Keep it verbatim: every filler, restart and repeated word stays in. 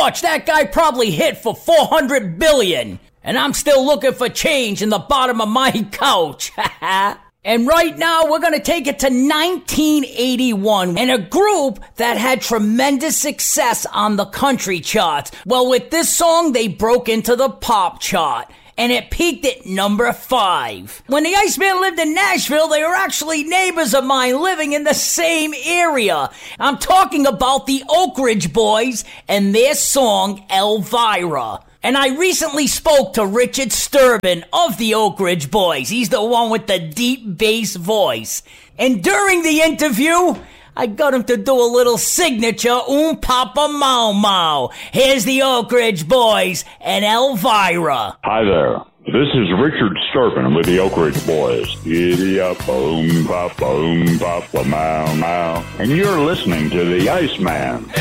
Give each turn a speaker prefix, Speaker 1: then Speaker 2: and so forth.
Speaker 1: Watch, that guy probably hit for four hundred billion. And I'm still looking for change in the bottom of my couch. And right now, we're going to take it to nineteen eighty-one and a group that had tremendous success on the country charts. Well, with this song, they broke into the pop chart. And it peaked at number five. When the Iceman lived in Nashville, they were actually neighbors of mine living in the same area. I'm talking about the Oak Ridge Boys and their song, Elvira. And I recently spoke to Richard Sturban of the Oak Ridge Boys. He's the one with the deep bass voice. And during the interview, I got him to do a little signature um papa mau mau. Here's the Oak Ridge Boys and Elvira.
Speaker 2: Hi there. This is Richard Sturban with the Oak Ridge Boys. Giddy up, boom, papa, boom, papa, mau, mau. And you're listening to the Iceman.